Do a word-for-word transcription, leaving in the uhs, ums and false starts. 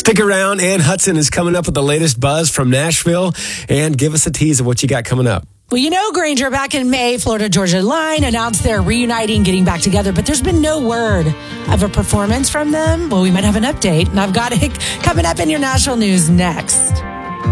Stick around. Ann Hudson is coming up with the latest buzz from Nashville. And give us a tease of what you got coming up. Well, you know, Granger, back in May, Florida Georgia Line announced they're reuniting, getting back together, but there's been no word of a performance from them. Well, we might have an update, and I've got it coming up in your Nashville news next.